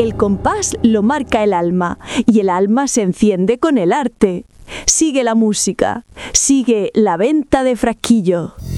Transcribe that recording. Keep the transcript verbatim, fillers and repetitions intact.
El compás lo marca el alma y el alma se enciende con el arte. Sigue la música, sigue la venta de frasquillo.